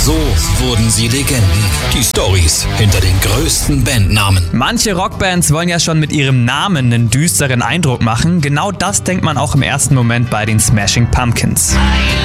So wurden sie Legenden. Die Storys hinter den größten Bandnamen. Manche Rockbands wollen ja schon mit ihrem Namen einen düsteren Eindruck machen. Genau das denkt man auch im ersten Moment bei den Smashing Pumpkins.